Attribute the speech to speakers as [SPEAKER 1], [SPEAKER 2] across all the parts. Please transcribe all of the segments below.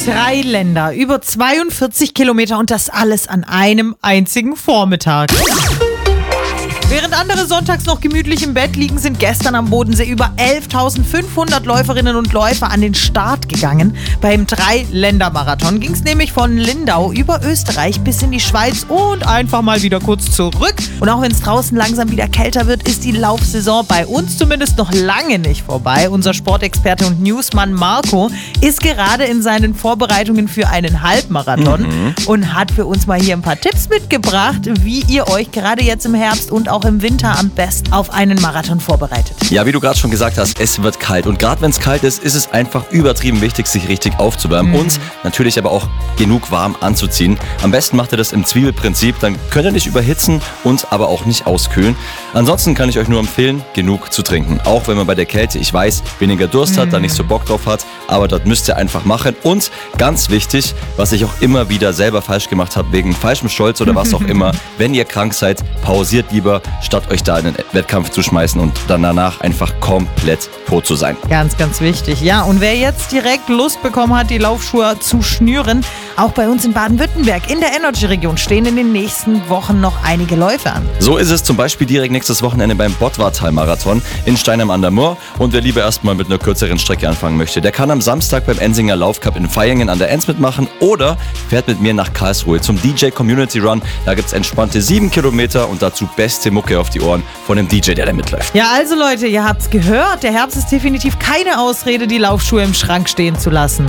[SPEAKER 1] 3 Länder, über 42 Kilometer und das alles an einem einzigen Vormittag. Während andere sonntags noch gemütlich im Bett liegen, sind gestern am Bodensee über 11.500 Läuferinnen und Läufer an den Start gegangen. Beim 3-Länder-Marathon ging es nämlich von Lindau über Österreich bis in die Schweiz und einfach mal wieder kurz zurück. Und auch wenn es draußen langsam wieder kälter wird, ist die Laufsaison bei uns zumindest noch lange nicht vorbei. Unser Sportexperte und Newsmann Marco ist gerade in seinen Vorbereitungen für einen Halbmarathon und hat für uns mal hier ein paar Tipps mitgebracht, wie ihr euch gerade jetzt im Herbst und auch im Winter am besten auf einen Marathon vorbereitet.
[SPEAKER 2] Ja, wie du gerade schon gesagt hast, es wird kalt. Und gerade wenn es kalt ist, ist es einfach übertrieben wichtig, sich richtig aufzuwärmen. Und natürlich aber auch genug warm anzuziehen. Am besten macht ihr das im Zwiebelprinzip. Dann könnt ihr nicht überhitzen und aber auch nicht auskühlen. Ansonsten kann ich euch nur empfehlen, genug zu trinken. Auch wenn man bei der Kälte, ich weiß, weniger Durst hat, da nicht so Bock drauf hat. Aber das müsst ihr einfach machen. Und ganz wichtig, was ich auch immer wieder selber falsch gemacht habe, wegen falschem Stolz oder was auch immer, wenn ihr krank seid, pausiert lieber, statt euch da in den Wettkampf zu schmeißen und dann danach einfach komplett tot zu sein.
[SPEAKER 1] Ganz, ganz wichtig. Ja, und wer jetzt direkt Lust bekommen hat, die Laufschuhe zu schnüren, auch bei uns in Baden-Württemberg in der Energy-Region stehen in den nächsten Wochen noch einige Läufe an.
[SPEAKER 2] So ist es zum Beispiel direkt nächstes Wochenende beim Bottwartal-Marathon in Steinheim an der Moor. Und wer lieber erstmal mit einer kürzeren Strecke anfangen möchte, der kann am Samstag beim Ensinger Laufcup in Vaihingen an der Enz mitmachen oder fährt mit mir nach Karlsruhe zum DJ Community Run. Da gibt es entspannte 7 Kilometer und dazu beste Mucke auf die Ohren von dem DJ, der da mitläuft.
[SPEAKER 1] Ja, also Leute, ihr habt's gehört. Der Herbst ist definitiv keine Ausrede, die Laufschuhe im Schrank stehen zu lassen.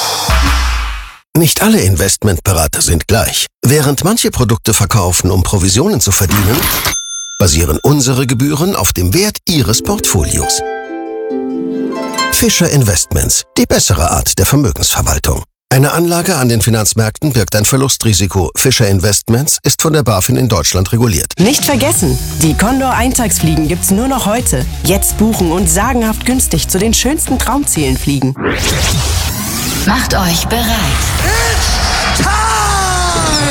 [SPEAKER 3] Nicht alle Investmentberater sind gleich. Während manche Produkte verkaufen, um Provisionen zu verdienen, basieren unsere Gebühren auf dem Wert Ihres Portfolios. Fischer Investments, die bessere Art der Vermögensverwaltung. Eine Anlage an den Finanzmärkten birgt ein Verlustrisiko. Fischer Investments ist von der BaFin in Deutschland reguliert.
[SPEAKER 4] Nicht vergessen, die Condor-Eintagsfliegen gibt's nur noch heute. Jetzt buchen und sagenhaft günstig zu den schönsten Traumzielen fliegen.
[SPEAKER 5] Macht euch bereit.